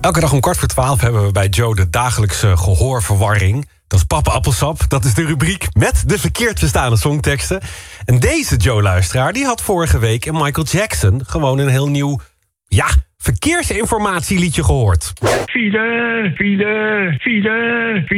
Elke dag om 11:15 hebben we bij Joe de dagelijkse gehoorverwarring. Dat is Papa Appelsap. Dat is de rubriek met de verkeerd verstaande songteksten. En deze Joe-luisteraar die had vorige week in Michael Jackson gewoon een heel nieuw, verkeersinformatieliedje gehoord. File, file, file,